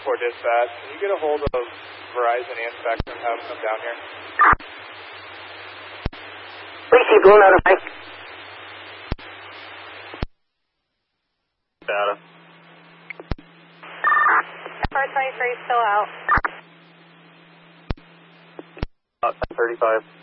Dispatch. Can you get a hold of Verizon and Spectrum and have them come down here? Please go notify. Data. Car 23 still out. 1035.